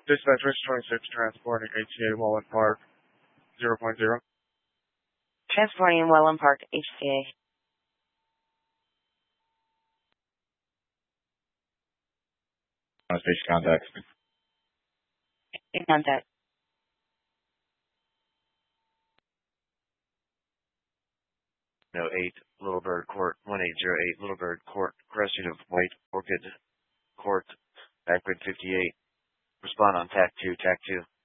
Dispatch Risk 26 transporting HCA Wallen Park 0.0. Transporting Welland Park, HCA. Station contact. In contact. No, 8 Little Bird Court, 1808 Little Bird Court, crossing of White Orchid Court, Backwood 58. Respond on TAC 2, TAC 2.